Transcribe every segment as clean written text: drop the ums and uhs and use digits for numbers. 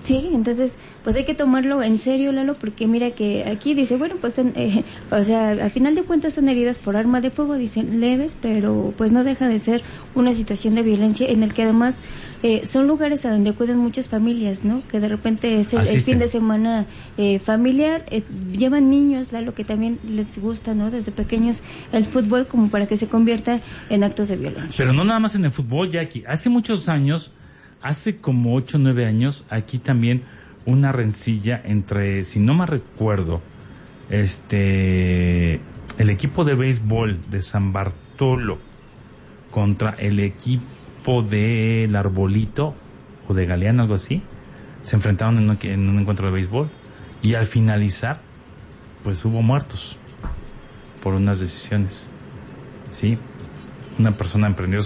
Sí, entonces, pues hay que tomarlo en serio, Lalo, porque mira que aquí dice, bueno, pues, o sea, al final de cuentas son heridas por arma de fuego, dicen leves, pero pues no deja de ser una situación de violencia en el que además son lugares a donde acuden muchas familias, ¿no? Que de repente es el fin de semana familiar, llevan niños, Lalo, que también les gusta, ¿no? Desde pequeños el fútbol como para que se convierta en actos de violencia. Pero no nada más en el fútbol, Jackie, hace muchos años, hace como 8 o 9 años, aquí también una rencilla entre, si no me recuerdo, el equipo de béisbol de San Bartolo contra el equipo del Arbolito o de Galeán, algo así, se enfrentaron en un encuentro de béisbol y al finalizar, pues hubo muertos por unas decisiones, ¿sí? Una persona emprendió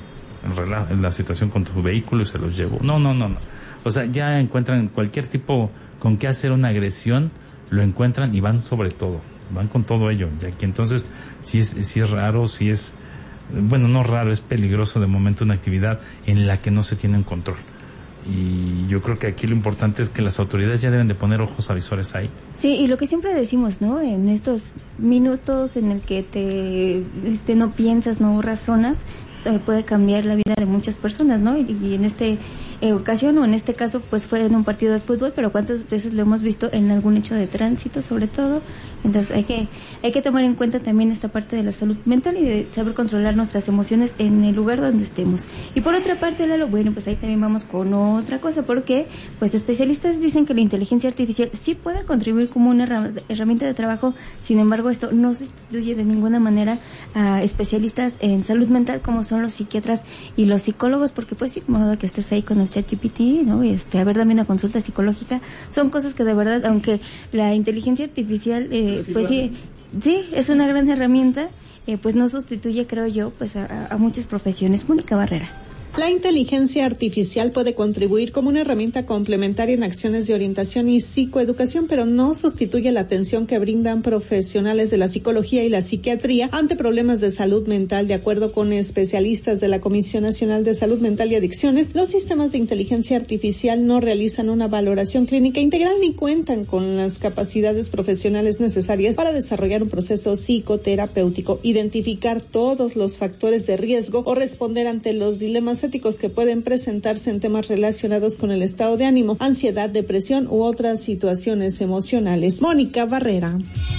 la situación con su vehículo y se los llevó. No. O sea, ya encuentran cualquier tipo con qué hacer una agresión, lo encuentran y van sobre todo, van con todo ello, ya que entonces sí es raro, bueno, no raro, es peligroso de momento una actividad en la que no se tiene un control. Y yo creo que aquí lo importante es que las autoridades ya deben de poner ojos avisores ahí. Sí, y lo que siempre decimos, ¿no? En estos minutos en el que no piensas, no razonas, puede cambiar la vida de muchas personas, ¿no? Y en esta ocasión o en este caso pues fue en un partido de fútbol, pero cuántas veces lo hemos visto en algún hecho de tránsito sobre todo. Entonces hay que tomar en cuenta también esta parte de la salud mental y de saber controlar nuestras emociones en el lugar donde estemos. Y por otra parte, Lalo, bueno, pues ahí también vamos con otra cosa, porque pues especialistas dicen que la inteligencia artificial sí puede contribuir como una herramienta de trabajo. Sin embargo, esto no sustituye de ninguna manera a especialistas en salud mental como son los psiquiatras y los psicólogos, porque pues sí, modo que estés ahí con el ChatGPT, ¿no? Y a ver, dame una consulta psicológica. Son cosas que de verdad, aunque la inteligencia artificial pues sí, es una gran herramienta, pues no sustituye, creo yo, pues a muchas profesiones. Mónica Barrera. La inteligencia artificial puede contribuir como una herramienta complementaria en acciones de orientación y psicoeducación, pero no sustituye la atención que brindan profesionales de la psicología y la psiquiatría ante problemas de salud mental. De acuerdo con especialistas de la Comisión Nacional de Salud Mental y Adicciones, los sistemas de inteligencia artificial no realizan una valoración clínica integral ni cuentan con las capacidades profesionales necesarias para desarrollar un proceso psicoterapéutico, identificar todos los factores de riesgo o responder ante los dilemas éticos que pueden presentarse en temas relacionados con el estado de ánimo, ansiedad, depresión u otras situaciones emocionales. Mónica Barrera.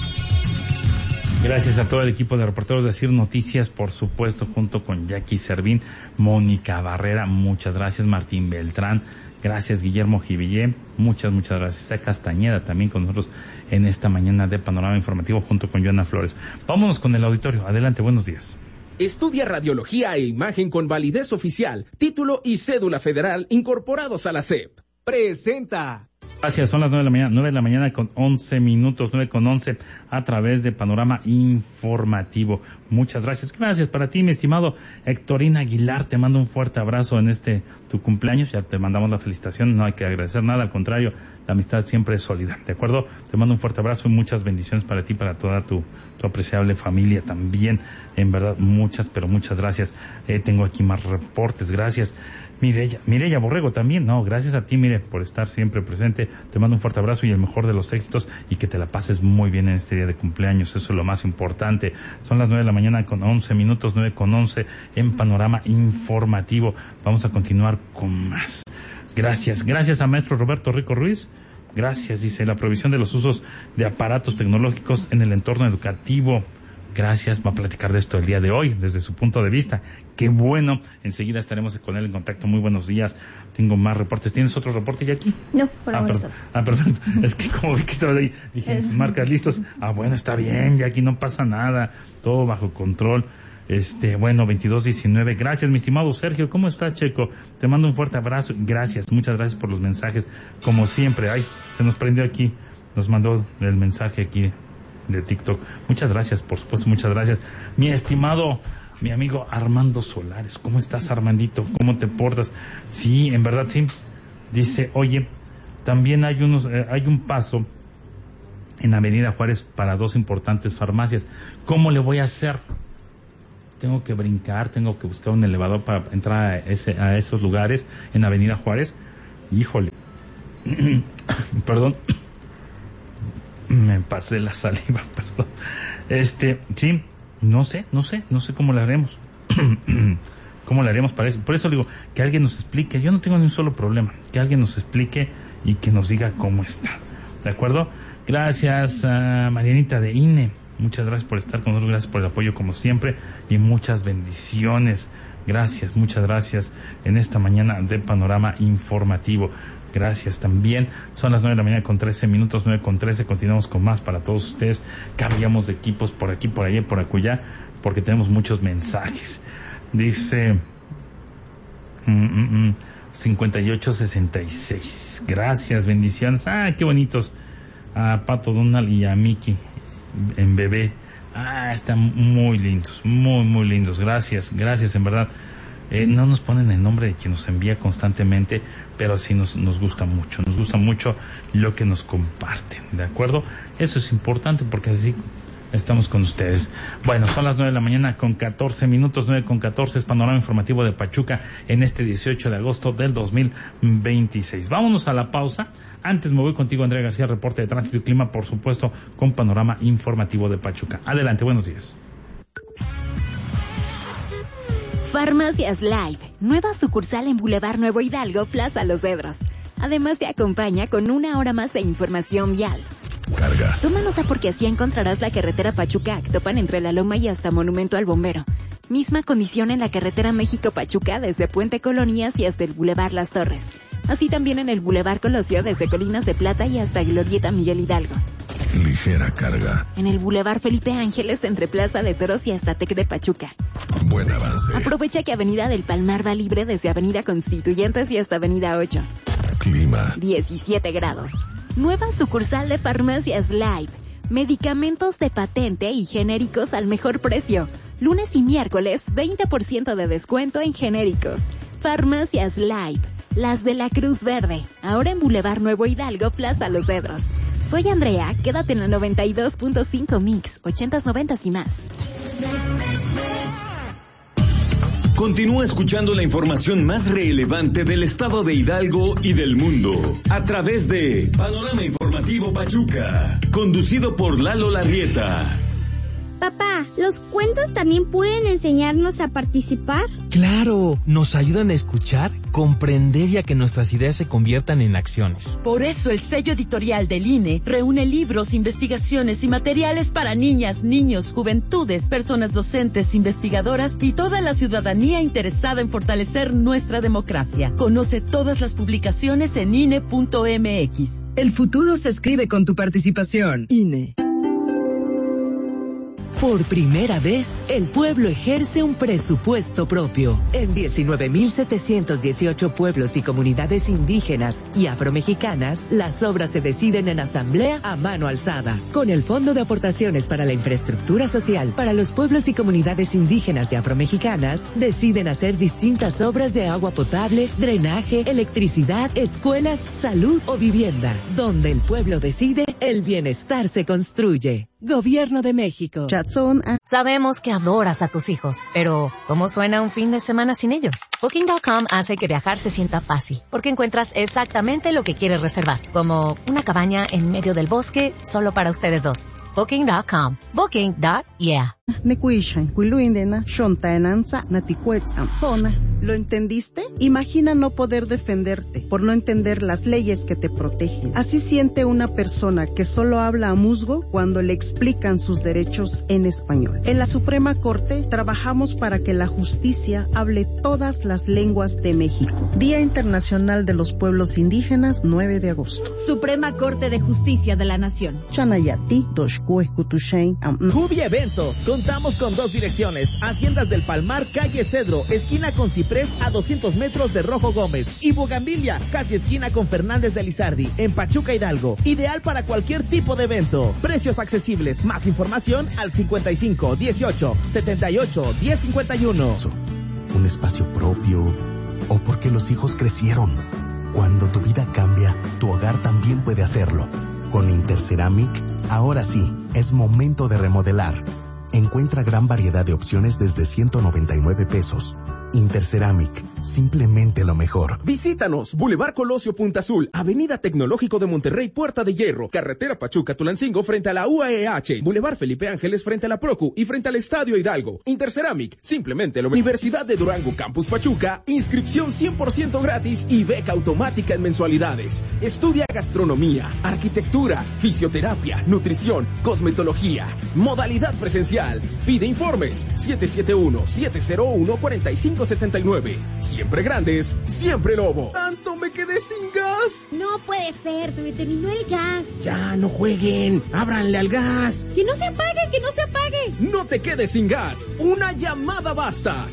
Gracias a todo el equipo de reporteros de CIR Noticias, por supuesto, junto con Jackie Servín, Mónica Barrera, muchas gracias, Martín Beltrán, gracias, Guillermo Jivillé, muchas gracias a Castañeda también con nosotros en esta mañana de Panorama Informativo junto con Joana Flores. Vámonos con el auditorio, adelante, buenos días. Estudia radiología e imagen con validez oficial, título y cédula federal incorporados a la SEP. Presenta. Gracias, son las 9 de la mañana con 11 minutos, 9:11 a través de Panorama Informativo. Muchas gracias. Gracias para ti, mi estimado Héctorín Aguilar. Te mando un fuerte abrazo en tu cumpleaños. Ya te mandamos la felicitación. No hay que agradecer nada, al contrario, la amistad siempre es sólida. ¿De acuerdo? Te mando un fuerte abrazo y muchas bendiciones para ti, para toda tu apreciable familia también. En verdad, muchas gracias. Tengo aquí más reportes. Gracias. Mireya Borrego también, gracias a ti, Mire, por estar siempre presente. Te mando un fuerte abrazo y el mejor de los éxitos y que te la pases muy bien en este día de cumpleaños, eso es lo más importante. Son las 9 de la mañana con 11 minutos, 9:11 en Panorama Informativo. Vamos a continuar con más. Gracias a maestro Roberto Rico Ruiz. Gracias, dice, la provisión de los usos de aparatos tecnológicos en el entorno educativo. Gracias, va a platicar de esto el día de hoy, desde su punto de vista. Qué bueno, enseguida estaremos con él en contacto. Muy buenos días, tengo más reportes. ¿Tienes otro reporte ya aquí? No, por ahora perdón, es que como vi que estabas ahí, dije, sus marcas listos. Bueno, está bien, ya aquí no pasa nada, todo bajo control. 22:19. Gracias, mi estimado Sergio. ¿Cómo estás, Checo? Te mando un fuerte abrazo. Gracias, muchas gracias por los mensajes. Como siempre, se nos prendió aquí, nos mandó el mensaje aquí de TikTok. Muchas gracias, por supuesto, muchas gracias. Mi estimado, mi amigo Armando Solares, ¿cómo estás, Armandito? ¿Cómo te portas? Sí, en verdad, sí. Dice, oye, también hay un paso en Avenida Juárez para 2 importantes farmacias. ¿Cómo le voy a hacer? Tengo que brincar, tengo que buscar un elevador para entrar a esos lugares en Avenida Juárez. Híjole, Perdón, me pasé la saliva, perdón. Sí, no sé cómo le haremos. ¿Cómo le haremos para eso? Por eso digo, que alguien nos explique. Yo no tengo ni un solo problema. Que alguien nos explique y que nos diga cómo está. ¿De acuerdo? Gracias a Marianita de INE. Muchas gracias por estar con nosotros. Gracias por el apoyo como siempre. Y muchas bendiciones. Gracias, muchas gracias en esta mañana de Panorama Informativo. Gracias también. Son las 9 de la mañana con 13 minutos, 9:13. Continuamos con más para todos ustedes. Cambiamos de equipos por aquí, por allá, por acullá, porque tenemos muchos mensajes. Dice 5866. Gracias, bendiciones. Qué bonitos. A Pato Donald y a Mickey en bebé. Están muy lindos, muy lindos. Gracias, en verdad. No nos ponen el nombre de quien nos envía constantemente, pero sí nos gusta mucho lo que nos comparten, ¿de acuerdo? Eso es importante porque así estamos con ustedes. Bueno, son las 9 de la mañana con 14 minutos, 9:14, es Panorama Informativo de Pachuca en este 18 de agosto del 2026. Vámonos a la pausa. Antes me voy contigo, Andrea García, reporte de tránsito y clima, por supuesto, con Panorama Informativo de Pachuca. Adelante, buenos días. Farmacias Live, nueva sucursal en Boulevard Nuevo Hidalgo, Plaza Los Cedros. Además te acompaña con 1 hora más de información vial. Carga. Toma nota porque así encontrarás la carretera Pachuca-Actopan entre La Loma y hasta Monumento al Bombero. Misma condición en la carretera México-Pachuca desde Puente Colonias y hasta el Boulevard Las Torres. Así también en el Boulevard Colosio desde Colinas de Plata y hasta Glorieta Miguel Hidalgo. Ligera carga. En el Boulevard Felipe Ángeles entre Plaza de Toros y hasta Tec de Pachuca. Buen avance. Aprovecha que Avenida del Palmar va libre desde Avenida Constituyentes y hasta Avenida 8. Clima. 17 grados. Nueva sucursal de Farmacias Live. Medicamentos de patente y genéricos al mejor precio. Lunes y miércoles, 20% de descuento en genéricos. Farmacias Live. Las de la Cruz Verde. Ahora en Boulevard Nuevo Hidalgo, Plaza Los Cedros. Soy Andrea, quédate en la 92.5 Mix, 80s, 90s y más. Continúa escuchando la información más relevante del estado de Hidalgo y del mundo a través de Panorama Informativo Pachuca, conducido por Lalo Larrieta. Papá, ¿los cuentos también pueden enseñarnos a participar? Claro, nos ayudan a escuchar, comprender y a que nuestras ideas se conviertan en acciones. Por eso el sello editorial del INE reúne libros, investigaciones y materiales para niñas, niños, juventudes, personas docentes, investigadoras y toda la ciudadanía interesada en fortalecer nuestra democracia. Conoce todas las publicaciones en INE.mx. El futuro se escribe con tu participación. INE. Por primera vez, el pueblo ejerce un presupuesto propio. En 19.718 pueblos y comunidades indígenas y afromexicanas, las obras se deciden en asamblea a mano alzada. Con el Fondo de Aportaciones para la Infraestructura Social para los pueblos y comunidades indígenas y afromexicanas, deciden hacer distintas obras de agua potable, drenaje, electricidad, escuelas, salud o vivienda. Donde el pueblo decide, el bienestar se construye. Gobierno de México. Sabemos que adoras a tus hijos, pero ¿cómo suena un fin de semana sin ellos? Booking.com hace que viajar se sienta fácil, porque encuentras exactamente lo que quieres reservar, como una cabaña en medio del bosque solo para ustedes dos. Booking.com. Booking.yeah. ¿Lo entendiste? Imagina no poder defenderte por no entender las leyes que te protegen. Así siente una persona que solo habla a musgo cuando le explican sus derechos en español. En la Suprema Corte trabajamos para que la justicia hable todas las lenguas de México. Día Internacional de los Pueblos Indígenas, 9 de agosto. Suprema Corte de Justicia de la Nación. Chanayati, Jubia Eventos. Contamos con 2 direcciones. Haciendas del Palmar, calle Cedro, esquina con Ciprés a 200 metros de Rojo Gómez. Y Bugambilia, casi esquina con Fernández de Lizardi, en Pachuca, Hidalgo. Ideal para cualquier tipo de evento. Precios accesibles. Más información al 55 18 78 10 51. Un espacio propio, o porque los hijos crecieron. Cuando tu vida cambia, tu hogar también puede hacerlo. Con Interceramic, ahora sí, es momento de remodelar. Encuentra gran variedad de opciones desde 199 pesos. Interceramic, simplemente lo mejor. Visítanos, Boulevard Colosio Punta Azul, Avenida Tecnológico de Monterrey, Puerta de Hierro, Carretera Pachuca-Tulancingo frente a la UAEH, Boulevard Felipe Ángeles frente a la Procu y frente al Estadio Hidalgo. Interceramic, simplemente lo mejor. Universidad de Durango Campus Pachuca, inscripción 100% gratis y beca automática en mensualidades. Estudia gastronomía, arquitectura, fisioterapia, nutrición, cosmetología, modalidad presencial. Pide informes 771-701-4579. Siempre grandes, siempre Lobo. ¡Tanto me quedé sin gas! No puede ser, se me terminó el gas. Ya, no jueguen, ábranle al gas. ¡Que no se apague, que no se apague! No te quedes sin gas, una llamada basta.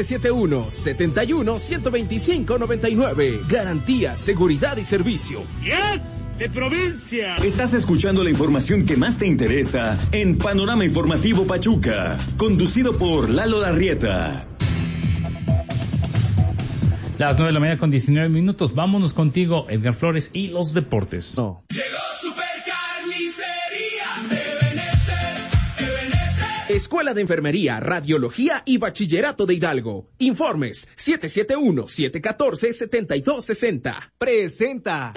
771-125-99. Garantía, seguridad y servicio. ¡Yes! ¡De provincia! Estás escuchando la información que más te interesa en Panorama Informativo Pachuca, conducido por Lalo Larrieta. Las 9 de la mañana con 19 minutos. Vámonos contigo, Edgar Flores, y los deportes. Llegó Supercarnicería Ebenezer. Escuela de Enfermería, Radiología y Bachillerato de Hidalgo. Informes 771-714-7260. Presenta.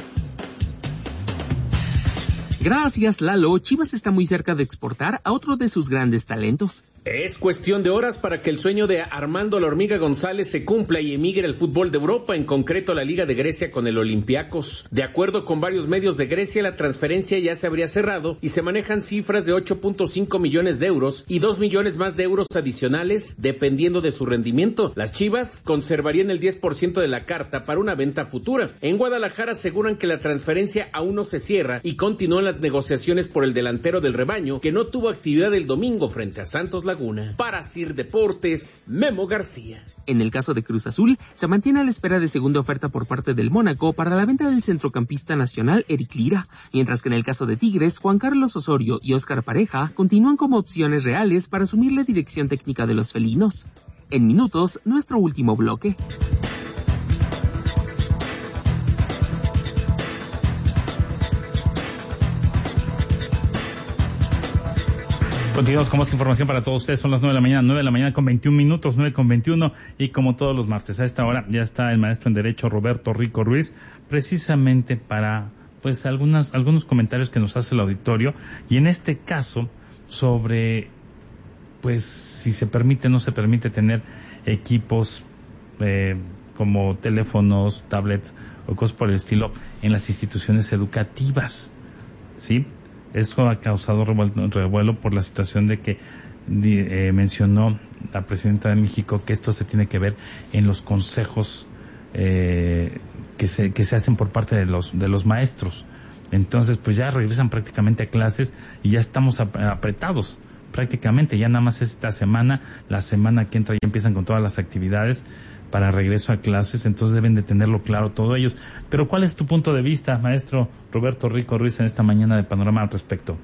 Gracias, Lalo. Chivas está muy cerca de exportar a otro de sus grandes talentos. Es cuestión de horas para que el sueño de Armando La Hormiga González se cumpla y emigre al fútbol de Europa, en concreto la Liga de Grecia con el Olympiacos. De acuerdo con varios medios de Grecia, la transferencia ya se habría cerrado y se manejan cifras de 8.5 millones de euros y 2 millones más de euros adicionales dependiendo de su rendimiento. Las Chivas conservarían el 10% de la carta para una venta futura. En Guadalajara aseguran que la transferencia aún no se cierra y continúan las negociaciones por el delantero del rebaño, que no tuvo actividad el domingo frente a Santos Laguna. Para Sir Deportes, Memo García. En el caso de Cruz Azul, se mantiene a la espera de segunda oferta por parte del Mónaco para la venta del centrocampista nacional Eric Lira, mientras que en el caso de Tigres, Juan Carlos Osorio y Óscar Pareja continúan como opciones reales para asumir la dirección técnica de los felinos. En minutos, nuestro último bloque. Continuamos con más información para todos ustedes. Son las 9 de la mañana con 21 minutos, 9 con 21. Y como todos los martes a esta hora ya está el maestro en Derecho Roberto Rico Ruiz, precisamente para pues algunos comentarios que nos hace el auditorio. Y en este caso, sobre pues si se permite o no se permite tener equipos como teléfonos, tablets o cosas por el estilo en las instituciones educativas, ¿sí? Esto ha causado revuelo por la situación de que mencionó la presidenta de México que esto se tiene que ver en los consejos que se hacen por parte de los maestros. Entonces, pues ya regresan prácticamente a clases y ya estamos apretados prácticamente. Ya nada más esta semana, la semana que entra ya empiezan con todas las actividades para regreso a clases, entonces deben de tenerlo claro todos ellos. Pero ¿cuál es tu punto de vista, maestro Roberto Rico Ruiz, en esta mañana de Panorama al respecto?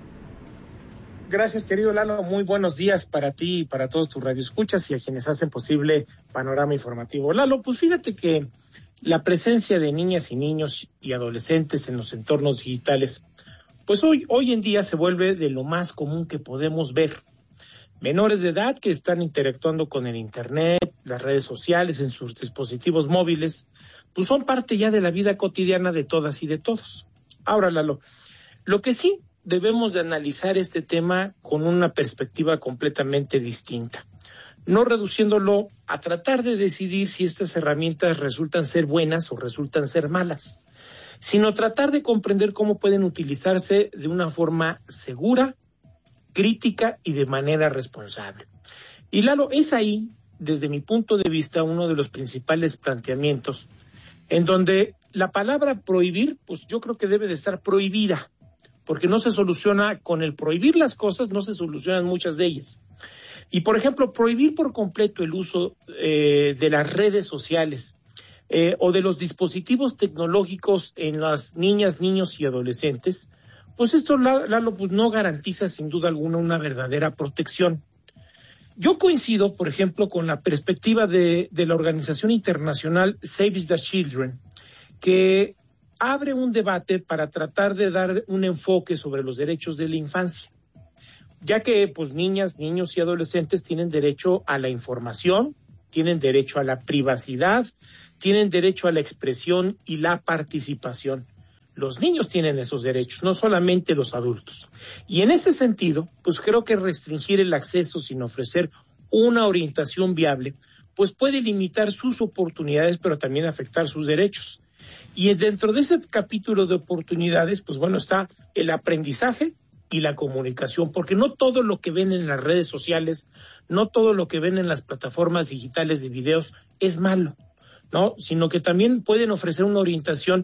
Gracias, querido Lalo. Muy buenos días para ti y para todos tus radioescuchas y a quienes hacen posible Panorama Informativo. Lalo, pues fíjate que la presencia de niñas y niños y adolescentes en los entornos digitales, pues hoy en día se vuelve de lo más común que podemos ver. Menores de edad que están interactuando con el Internet, las redes sociales, en sus dispositivos móviles, pues son parte ya de la vida cotidiana de todas y de todos. Ahora, Lalo, lo que sí debemos de analizar este tema con una perspectiva completamente distinta, no reduciéndolo a tratar de decidir si estas herramientas resultan ser buenas o resultan ser malas, sino tratar de comprender cómo pueden utilizarse de una forma segura, crítica y de manera responsable. Y Lalo, es ahí, desde mi punto de vista, uno de los principales planteamientos, en donde la palabra prohibir, pues yo creo que debe de estar prohibida, porque no se soluciona con el prohibir las cosas, no se solucionan muchas de ellas. Y por ejemplo, prohibir por completo el uso de las redes sociales o de los dispositivos tecnológicos en las niñas, niños y adolescentes, pues esto, Lalo, pues no garantiza sin duda alguna una verdadera protección. Yo coincido, por ejemplo, con la perspectiva de la organización internacional Save the Children, que abre un debate para tratar de dar un enfoque sobre los derechos de la infancia, ya que pues niñas, niños y adolescentes tienen derecho a la información, tienen derecho a la privacidad, tienen derecho a la expresión y la participación. Los niños tienen esos derechos, no solamente los adultos. Y en este sentido, pues creo que restringir el acceso sin ofrecer una orientación viable, pues puede limitar sus oportunidades, pero también afectar sus derechos. Y dentro de ese capítulo de oportunidades, pues bueno, está el aprendizaje y la comunicación, porque no todo lo que ven en las redes sociales, no todo lo que ven en las plataformas digitales de videos es malo, ¿no? Sino que también pueden ofrecer una orientación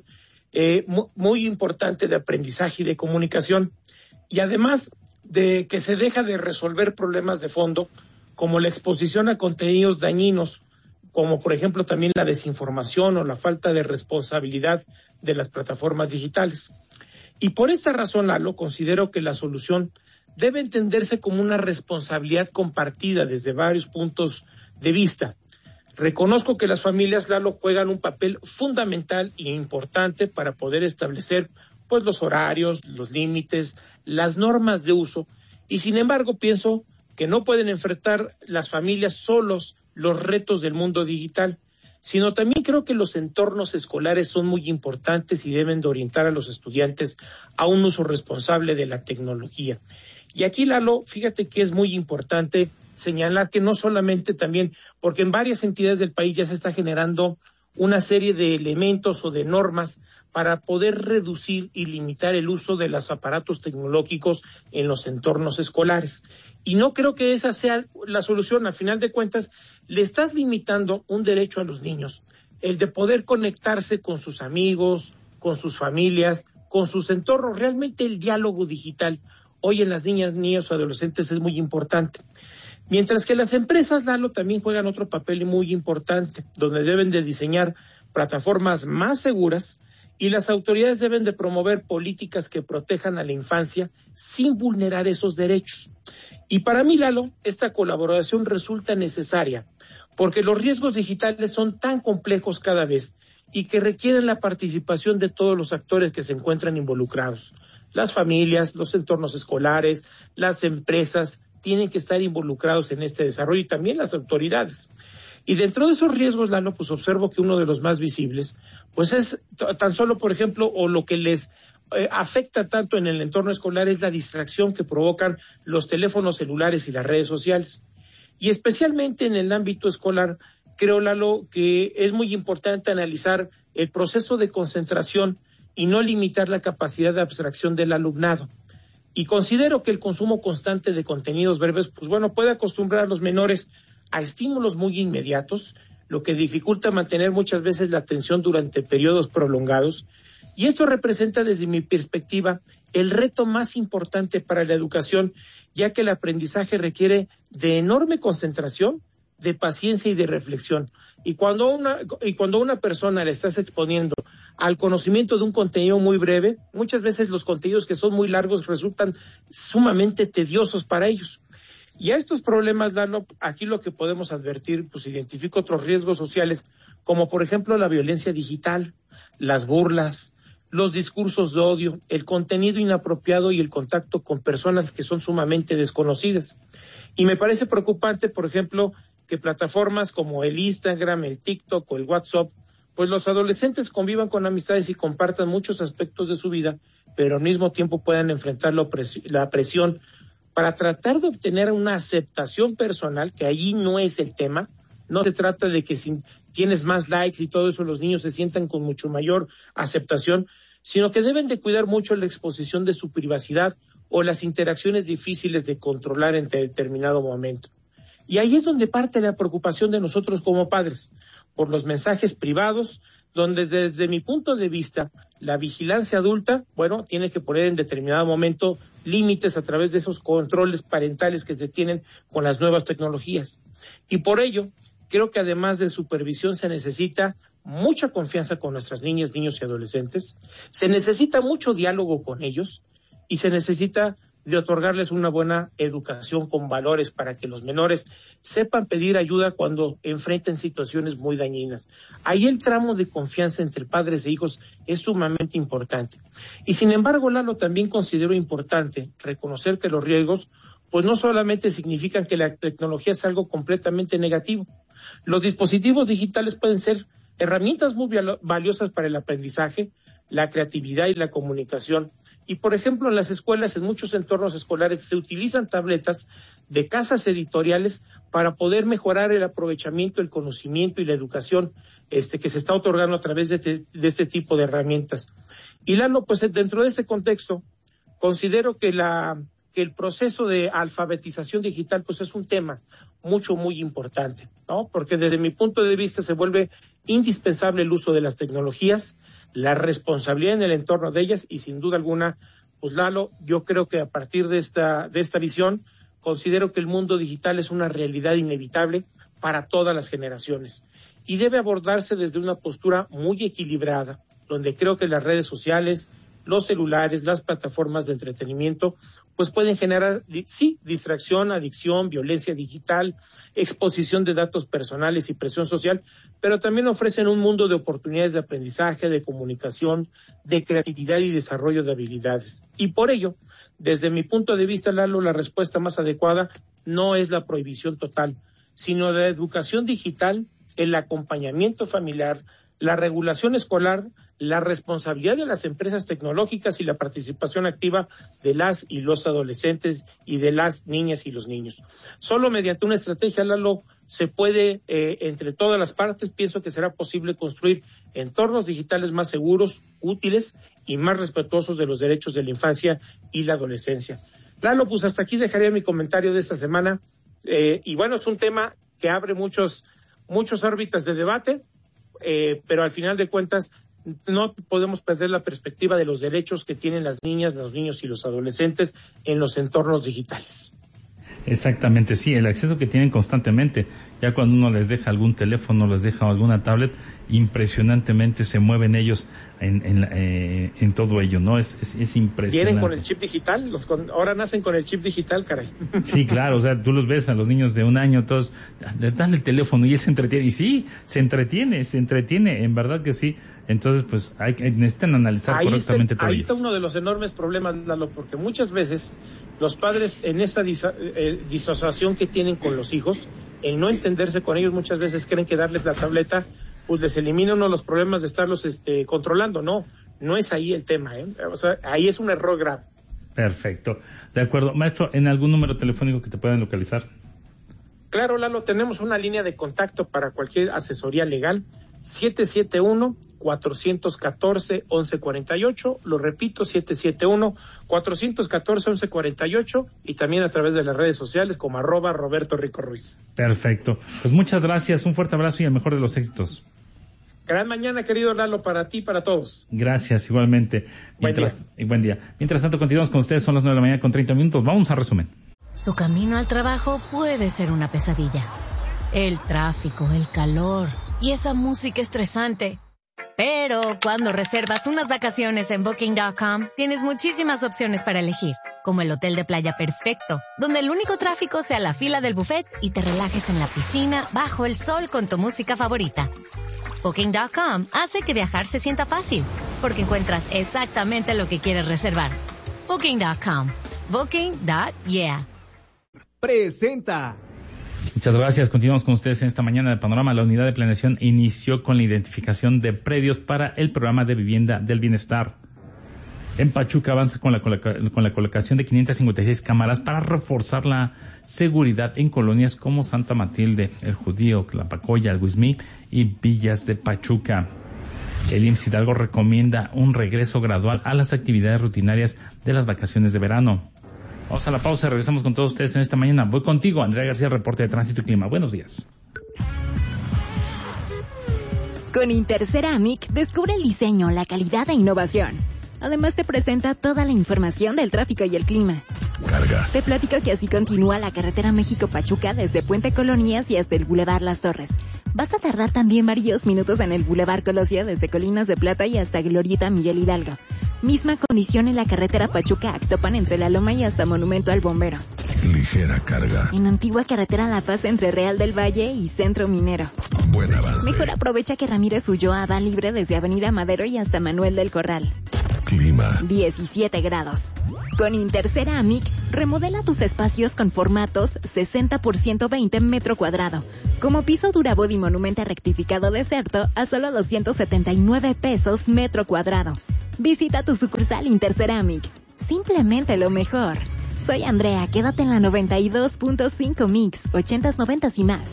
muy importante de aprendizaje y de comunicación. Y además de que se deja de resolver problemas de fondo, como la exposición a contenidos dañinos, como por ejemplo también la desinformación o la falta de responsabilidad de las plataformas digitales. Y por esta razón, Lalo, considero que la solución debe entenderse como una responsabilidad compartida desde varios puntos de vista. Reconozco que las familias, Lalo, juegan un papel fundamental e importante para poder establecer pues los horarios, los límites, las normas de uso, y sin embargo pienso que no pueden enfrentar las familias solos los retos del mundo digital, sino también creo que los entornos escolares son muy importantes y deben de orientar a los estudiantes a un uso responsable de la tecnología. Y aquí, Lalo, fíjate que es muy importante señalar que no solamente también, porque en varias entidades del país ya se está generando una serie de elementos o de normas para poder reducir y limitar el uso de los aparatos tecnológicos en los entornos escolares. Y no creo que esa sea la solución. A final de cuentas, le estás limitando un derecho a los niños, el de poder conectarse con sus amigos, con sus familias, con sus entornos. Realmente el diálogo digital hoy en las niñas, niños o adolescentes es muy importante. Mientras que las empresas, Lalo, también juegan otro papel muy importante, donde deben de diseñar plataformas más seguras y las autoridades deben de promover políticas que protejan a la infancia sin vulnerar esos derechos. Y para mí, Lalo, esta colaboración resulta necesaria porque los riesgos digitales son tan complejos cada vez y que requieren la participación de todos los actores que se encuentran involucrados. Las familias, los entornos escolares, las empresas tienen que estar involucrados en este desarrollo y también las autoridades. Y dentro de esos riesgos, Lalo, pues observo que uno de los más visibles, pues es tan solo, por ejemplo, o lo que les afecta tanto en el entorno escolar es la distracción que provocan los teléfonos celulares y las redes sociales. Y especialmente en el ámbito escolar, creo, Lalo, que es muy importante analizar el proceso de concentración y no limitar la capacidad de abstracción del alumnado. Y considero que el consumo constante de contenidos breves, pues bueno, puede acostumbrar a los menores a estímulos muy inmediatos, lo que dificulta mantener muchas veces la atención durante periodos prolongados. Y esto representa, desde mi perspectiva, el reto más importante para la educación, ya que el aprendizaje requiere de enorme concentración, de paciencia y de reflexión. Y cuando una persona le estás exponiendo al conocimiento de un contenido muy breve, muchas veces los contenidos que son muy largos resultan sumamente tediosos para ellos. Y a estos problemas, Lalo, aquí lo que podemos advertir, pues identifico otros riesgos sociales, como por ejemplo la violencia digital, las burlas, los discursos de odio, el contenido inapropiado y el contacto con personas que son sumamente desconocidas. Y me parece preocupante, por ejemplo, que plataformas como el Instagram, el TikTok o el WhatsApp, pues los adolescentes convivan con amistades y compartan muchos aspectos de su vida, pero al mismo tiempo puedan enfrentar la presión para tratar de obtener una aceptación personal, que allí no es el tema. No se trata de que si tienes más likes y todo eso los niños se sientan con mucho mayor aceptación, sino que deben de cuidar mucho la exposición de su privacidad o las interacciones difíciles de controlar en determinado momento. Y ahí es donde parte la preocupación de nosotros como padres, por los mensajes privados, donde desde mi punto de vista, la vigilancia adulta, bueno, tiene que poner en determinado momento límites a través de esos controles parentales que se tienen con las nuevas tecnologías. Y por ello, creo que además de supervisión se necesita mucha confianza con nuestras niñas, niños y adolescentes, se necesita mucho diálogo con ellos y se necesita de otorgarles una buena educación con valores para que los menores sepan pedir ayuda cuando enfrenten situaciones muy dañinas. Ahí el tramo de confianza entre padres e hijos es sumamente importante. Y sin embargo, Lalo, también considero importante reconocer que los riesgos pues no solamente significan que la tecnología es algo completamente negativo. Los dispositivos digitales pueden ser herramientas muy valiosas para el aprendizaje, la creatividad y la comunicación. Y, por ejemplo, en las escuelas, en muchos entornos escolares, se utilizan tabletas de casas editoriales para poder mejorar el aprovechamiento, el conocimiento y la educación que se está otorgando a través de este tipo de herramientas. Y Lalo, pues dentro de ese contexto, considero que el proceso de alfabetización digital pues es un tema muy importante, ¿no? Porque desde mi punto de vista se vuelve indispensable el uso de las tecnologías, la responsabilidad en el entorno de ellas y sin duda alguna, pues Lalo, yo creo que a partir de esta visión considero que el mundo digital es una realidad inevitable para todas las generaciones y debe abordarse desde una postura muy equilibrada, donde creo que las redes sociales, los celulares, las plataformas de entretenimiento, pues pueden generar, sí, distracción, adicción, violencia digital, exposición de datos personales y presión social, pero también ofrecen un mundo de oportunidades de aprendizaje, de comunicación, de creatividad y desarrollo de habilidades. Y por ello, desde mi punto de vista, Lalo, la respuesta más adecuada no es la prohibición total, sino la educación digital, el acompañamiento familiar, la regulación escolar, la responsabilidad de las empresas tecnológicas y la participación activa de las y los adolescentes y de las niñas y los niños. Solo mediante una estrategia, Lalo, se puede, entre todas las partes, pienso que será posible construir entornos digitales más seguros, útiles y más respetuosos de los derechos de la infancia y la adolescencia. Lalo, pues hasta aquí dejaría mi comentario de esta semana. Y bueno, es un tema que abre muchos órbitas de debate, pero al final de cuentas no podemos perder la perspectiva de los derechos que tienen las niñas, los niños y los adolescentes en los entornos digitales. Exactamente, sí, el acceso que tienen constantemente. Ya cuando uno les deja algún teléfono, les deja alguna tablet, impresionantemente se mueven ellos en todo ello, ¿no? Es impresionante. ¿Vienen con el chip digital? Ahora nacen con el chip digital, caray. Sí, claro, o sea, tú los ves a los niños de 1 año, todos, dale el teléfono y él se entretiene. Y sí, se entretiene, en verdad que sí. Entonces, pues, necesitan analizar correctamente todo ello. Ahí está uno de los enormes problemas, Lalo, porque muchas veces los padres en esa disociación que tienen con los hijos, el no entenderse con ellos, muchas veces creen que darles la tableta pues les elimina uno de los problemas de estarlos controlando. No es ahí el tema, ¿eh? O sea, ahí es un error grave. Perfecto, de acuerdo. Maestro, ¿en algún número telefónico que te puedan localizar? Claro, Lalo, tenemos una línea de contacto para cualquier asesoría legal, 771-414-1148, lo repito, 771-414-1148, y también a través de las redes sociales como @Roberto Rico Ruiz. Perfecto, pues muchas gracias, un fuerte abrazo y el mejor de los éxitos. Gran mañana, querido Lalo, para ti y para todos. Gracias, igualmente. Buen día. Mientras tanto, continuamos con ustedes, son las 9 de la mañana con 30 minutos, vamos a resumen. Tu camino al trabajo puede ser una pesadilla. El tráfico, el calor y esa música estresante. Pero cuando reservas unas vacaciones en Booking.com, tienes muchísimas opciones para elegir, como el hotel de playa perfecto, donde el único tráfico sea la fila del buffet y te relajes en la piscina bajo el sol con tu música favorita. Booking.com hace que viajar se sienta fácil, porque encuentras exactamente lo que quieres reservar. Booking.com. Booking.yeah. Presenta. Muchas gracias. Continuamos con ustedes en esta mañana de Panorama. La unidad de planeación inició con la identificación de predios para el programa de vivienda del bienestar. En Pachuca avanza con la colocación de 556 cámaras para reforzar la seguridad en colonias como Santa Matilde, El Judío, Tlapacoya, El Huizmí y Villas de Pachuca. El IMSS Hidalgo recomienda un regreso gradual a las actividades rutinarias de las vacaciones de verano. Vamos a la pausa, regresamos con todos ustedes en esta mañana. Voy contigo, Andrea García, reporte de Tránsito y Clima. Buenos días. Con Interceramic, descubre el diseño, la calidad e innovación. Además te presenta toda la información del tráfico y el clima. Carga. Te platico que así continúa la carretera México-Pachuca desde Puente Colonias y hasta el Boulevard Las Torres. Vas a tardar también varios minutos en el Boulevard Colosio desde Colinas de Plata y hasta Glorieta Miguel Hidalgo. Misma condición en la carretera Pachuca-Actopan entre La Loma y hasta Monumento al Bombero. Ligera carga. En antigua carretera La Paz entre Real del Valle y Centro Minero. Buen avance. Mejor aprovecha que Ramírez Ulloa va libre desde Avenida Madero y hasta Manuel del Corral. Clima. 17 grados. Con Interceramic, Remodela tus espacios con formatos 60x120 metro cuadrado. Como piso Durabody Monumenta rectificado Deserto a solo 279 pesos metro cuadrado. Visita tu sucursal Interceramic. Simplemente lo mejor. Soy Andrea, quédate en la 92.5 Mix, 80s, 90s y más.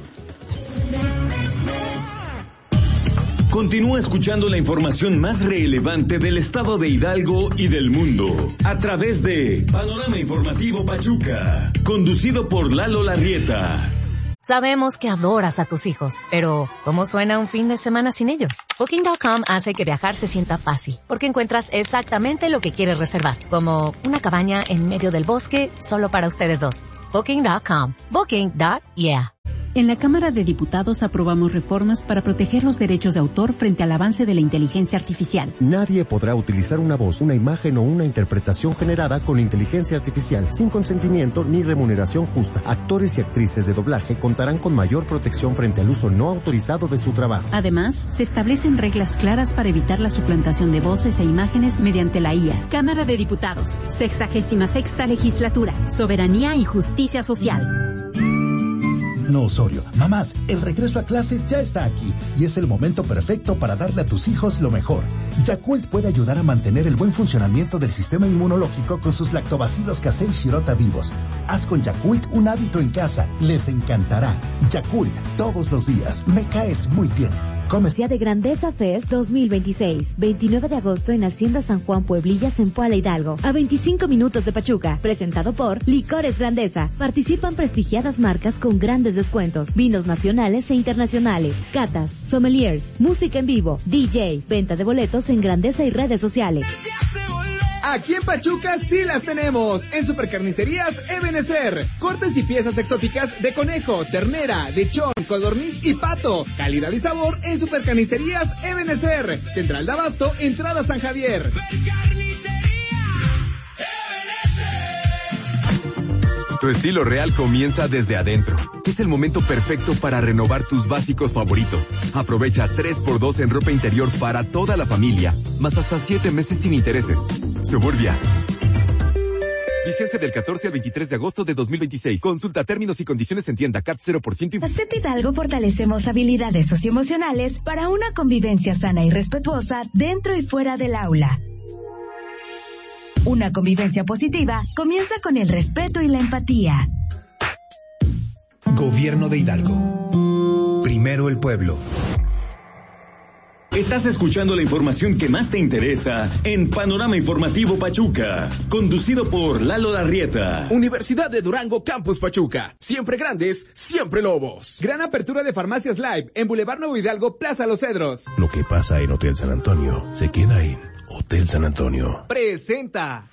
Continúa escuchando la información más relevante del estado de Hidalgo y del mundo a través de Panorama Informativo Pachuca, conducido por Lalo Larrieta. Sabemos que adoras a tus hijos, pero ¿cómo suena un fin de semana sin ellos? Booking.com hace que viajar se sienta fácil, porque encuentras exactamente lo que quieres reservar, como una cabaña en medio del bosque solo para ustedes dos. Booking.com. Booking.yeah. En la Cámara de Diputados aprobamos reformas para proteger los derechos de autor frente al avance de la inteligencia artificial. Nadie podrá utilizar una voz, una imagen o una interpretación generada con inteligencia artificial sin consentimiento ni remuneración justa. Actores y actrices de doblaje contarán con mayor protección frente al uso no autorizado de su trabajo. Además, se establecen reglas claras para evitar la suplantación de voces e imágenes mediante la IA. Cámara de Diputados, 66ª Legislatura, Soberanía y Justicia Social. No, Osorio. Mamás, el regreso a clases ya está aquí y es el momento perfecto para darle a tus hijos lo mejor. Yakult puede ayudar a mantener el buen funcionamiento del sistema inmunológico con sus lactobacilos casei shirota vivos. Haz con Yakult un hábito en casa. Les encantará. Yakult, todos los días. Me caes muy bien. Día de Grandeza Fest 2026, 29 de agosto en Hacienda San Juan Pueblillas en Puala Hidalgo, a 25 minutos de Pachuca, presentado por Licores Grandeza. Participan prestigiadas marcas con grandes descuentos, vinos nacionales e internacionales, catas, sommeliers, música en vivo, DJ, venta de boletos en Grandeza y redes sociales. Aquí en Pachuca sí las tenemos, en Supercarnicerías Ebenezer. Cortes y piezas exóticas de conejo, ternera, lechón, codorniz y pato. Calidad y sabor en Supercarnicerías Ebenezer. Central de Abasto, entrada San Javier. Tu estilo real comienza desde adentro. Es el momento perfecto para renovar tus básicos favoritos. Aprovecha 3x2 en ropa interior para toda la familia, más hasta 7 meses sin intereses. Suburbia. Vigencia del 14 al 23 de agosto de 2026. Consulta términos y condiciones en tienda CAT 0%. En CEP Hidalgo fortalecemos habilidades socioemocionales para una convivencia sana y respetuosa dentro y fuera del aula. Una convivencia positiva comienza con el respeto y la empatía. Gobierno de Hidalgo. Primero el pueblo. Estás escuchando la información que más te interesa en Panorama Informativo Pachuca, conducido por Lalo Larrieta. Universidad de Durango Campus Pachuca. Siempre grandes, siempre lobos. Gran apertura de Farmacias Live en Boulevard Nuevo Hidalgo, Plaza Los Cedros. Lo que pasa en Hotel San Antonio se queda en Hotel San Antonio. Presenta.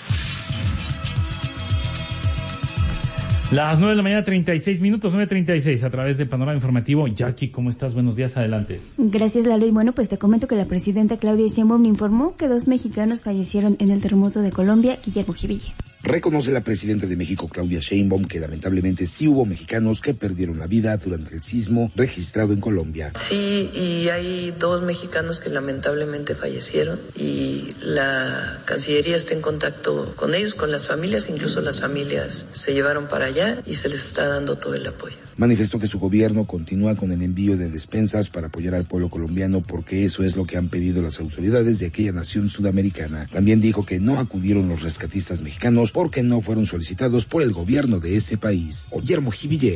Las 9 de la mañana, 36 minutos, 9:36, a través de Panorama Informativo. Jackie, ¿cómo estás? Buenos días, adelante. Gracias, Lalo. Y bueno, pues te comento que la presidenta Claudia Sheinbaum informó que 2 mexicanos fallecieron en el terremoto de Colombia, Guillermo Jiville. Reconoce la presidenta de México, Claudia Sheinbaum, que lamentablemente sí hubo mexicanos que perdieron la vida durante el sismo registrado en Colombia. Sí, y hay 2 mexicanos que lamentablemente fallecieron y la Cancillería está en contacto con ellos, con las familias, incluso las familias se llevaron para allá y se les está dando todo el apoyo. Manifestó que su gobierno continúa con el envío de despensas para apoyar al pueblo colombiano porque eso es lo que han pedido las autoridades de aquella nación sudamericana. También dijo que no acudieron los rescatistas mexicanos porque no fueron solicitados por el gobierno de ese país. Guillermo Jiville.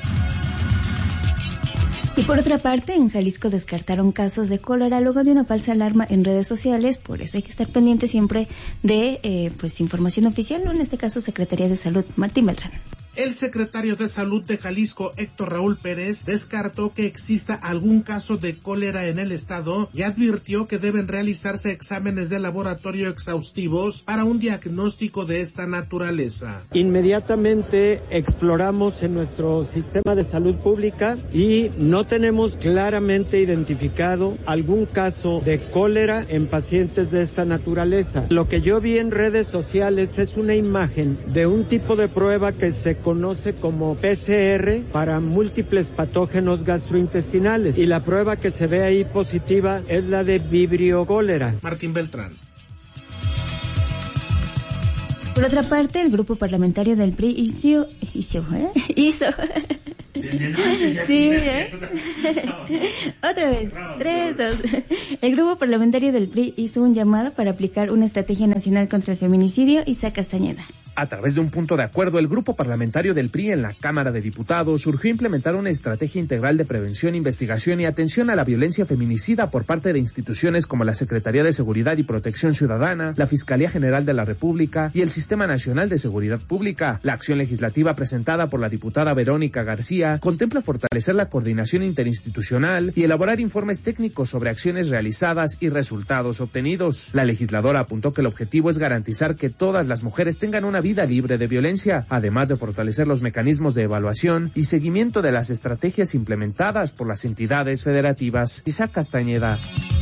Y por otra parte, en Jalisco descartaron casos de cólera luego de una falsa alarma en redes sociales, por eso hay que estar pendiente siempre de información oficial, o en este caso Secretaría de Salud. Martín Beltrán. El secretario de Salud de Jalisco, Héctor Raúl Pérez, descartó que exista algún caso de cólera en el estado y advirtió que deben realizarse exámenes de laboratorio exhaustivos para un diagnóstico de esta naturaleza. Inmediatamente exploramos en nuestro sistema de salud pública y no tenemos claramente identificado algún caso de cólera en pacientes de esta naturaleza. Lo que yo vi en redes sociales es una imagen de un tipo de prueba que se conoce como PCR para múltiples patógenos gastrointestinales y la prueba que se ve ahí positiva es la de vibrio cólera. Martín Beltrán. Por otra parte, el grupo parlamentario del PRI hizo sí, otra vez, 3, 2. El grupo parlamentario del PRI hizo un llamado para aplicar una estrategia nacional contra el feminicidio. Isaac Castañeda. A través de un punto de acuerdo, el grupo parlamentario del PRI en la Cámara de Diputados surgió implementar una estrategia integral de prevención, investigación y atención a la violencia feminicida por parte de instituciones como la Secretaría de Seguridad y Protección Ciudadana, la Fiscalía General de la República y el Sistema Nacional de Seguridad Pública. La acción legislativa presentada por la diputada Verónica García contempla fortalecer la coordinación interinstitucional y elaborar informes técnicos sobre acciones realizadas y resultados obtenidos. La legisladora apuntó que el objetivo es garantizar que todas las mujeres tengan una vida libre de violencia, además de fortalecer los mecanismos de evaluación y seguimiento de las estrategias implementadas por las entidades federativas. Isaac Castañeda.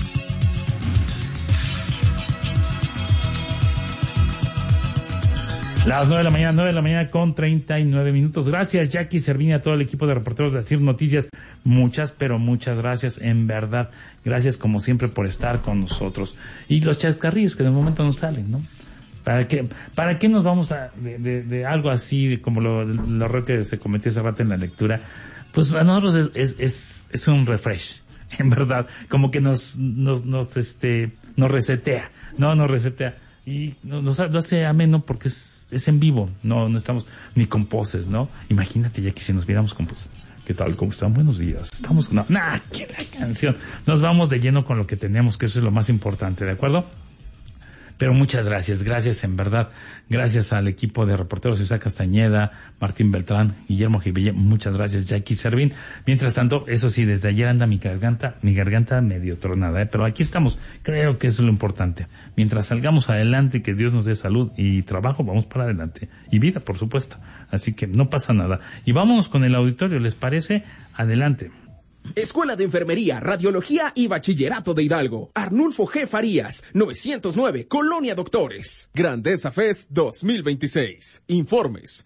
Las 9 de la mañana con 39 minutos. Gracias, Jackie Cervini, a todo el equipo de reporteros de Asir Noticias. Muchas, pero muchas gracias, en verdad. Gracias, como siempre, por estar con nosotros. Y los chascarrillos que de momento no salen, ¿no? ¿Para qué nos vamos a de algo así como lo error que se cometió hace rato en la lectura? Pues a nosotros es un refresh, en verdad, como que nos resetea, nos resetea y nos hace ameno porque es en vivo, no estamos ni con poses, ¿no? Imagínate ya que si nos viéramos con poses. ¿Qué tal? ¿Cómo están? Buenos días. Estamos con que la canción. Nos vamos de lleno con lo que tenemos, que eso es lo más importante, ¿de acuerdo? Pero muchas gracias en verdad, gracias al equipo de reporteros Isaac Castañeda, Martín Beltrán, Guillermo Jiville, muchas gracias, Jackie Servín. Mientras tanto, eso sí, desde ayer anda mi garganta medio tronada, pero aquí estamos, creo que eso es lo importante. Mientras salgamos adelante, que Dios nos dé salud y trabajo, vamos para adelante, y vida, por supuesto, así que no pasa nada. Y vámonos con el auditorio, ¿les parece? Adelante. Escuela de Enfermería, Radiología y Bachillerato de Hidalgo. Arnulfo G. Farías, 909, Colonia Doctores. Grandeza Fest 2026. Informes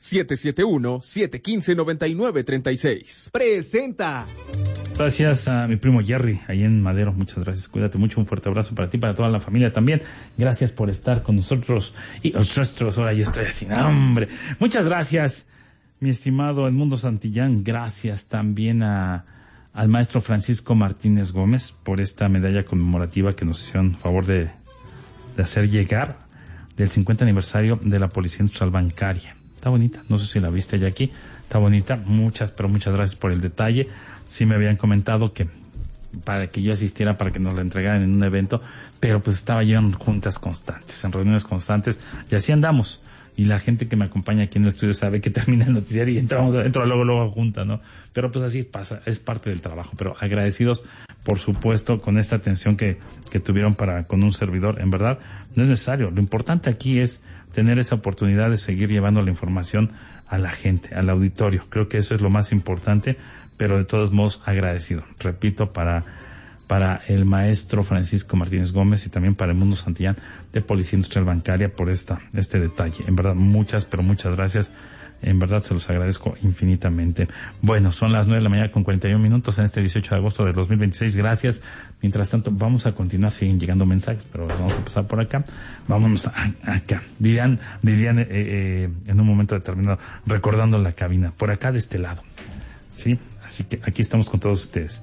771-715-9936. Presenta. Gracias a mi primo Jerry, ahí en Madero. Muchas gracias. Cuídate mucho. Un fuerte abrazo para ti, para toda la familia también. Gracias por estar con nosotros. Y nosotros, ahora yo estoy así, hambre. Muchas gracias, mi estimado Edmundo Santillán. Gracias también al maestro Francisco Martínez Gómez por esta medalla conmemorativa que nos hicieron favor de hacer llegar del 50 aniversario de la Policía Industrial Bancaria. Está bonita, no sé si la viste ya aquí, está bonita, muchas gracias por el detalle. Sí me habían comentado que para que yo asistiera, para que nos la entregaran en un evento, pero pues estaba yo en juntas constantes, en reuniones constantes, y así andamos. Y la gente que me acompaña aquí en el estudio sabe que termina el noticiario y entro luego a junta, ¿no? Pero pues así pasa, es parte del trabajo. Pero agradecidos, por supuesto, con esta atención que tuvieron con un servidor. En verdad, no es necesario. Lo importante aquí es tener esa oportunidad de seguir llevando la información a la gente, al auditorio. Creo que eso es lo más importante, pero de todos modos agradecido. Repito, para el maestro Francisco Martínez Gómez y también para Edmundo Santillán de Policía Industrial Bancaria por este detalle. En verdad, muchas gracias. En verdad, se los agradezco infinitamente. Bueno, son las 9 de la mañana con 41 minutos en este 18 de agosto del 2026. Gracias. Mientras tanto, vamos a continuar. Siguen llegando mensajes, pero vamos a pasar por acá. Vámonos acá. Dirían en un momento determinado, recordando la cabina. Por acá de este lado. ¿Sí? Así que aquí estamos con todos ustedes.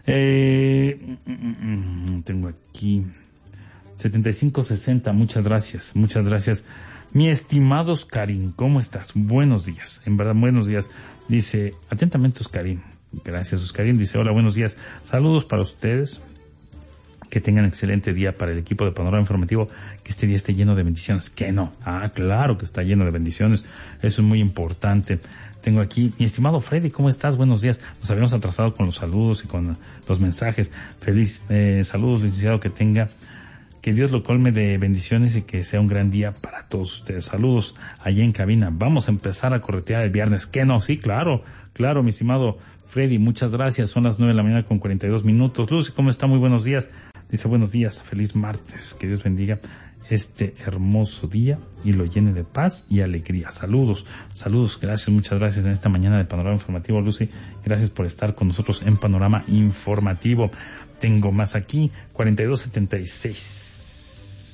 Tengo aquí 7560, muchas gracias. Mi estimado Oscarín, ¿cómo estás? Buenos días, en verdad, buenos días. Dice, atentamente Oscarín. Gracias, Oscarín. Dice, hola, buenos días. Saludos para ustedes. Que tengan excelente día. Para el equipo de Panorama Informativo, que este día esté lleno de bendiciones. ¿Qué no? Claro que está lleno de bendiciones. Eso es muy importante. Tengo aquí, mi estimado Freddy, ¿cómo estás? Buenos días. Nos habíamos atrasado con los saludos y con los mensajes. Feliz saludos, licenciado, que Dios lo colme de bendiciones y que sea un gran día para todos ustedes. Saludos allá en cabina. Vamos a empezar a corretear el viernes. ¿Qué no? Sí, claro, mi estimado Freddy, muchas gracias. Son las 9 de la mañana con 42 minutos. Lucy, ¿cómo está? Muy buenos días. Dice, buenos días, feliz martes. Que Dios bendiga este hermoso día y lo llene de paz y alegría. Saludos, gracias, muchas gracias en esta mañana de Panorama Informativo, Lucy. Gracias por estar con nosotros en Panorama Informativo. Tengo más aquí, 4276.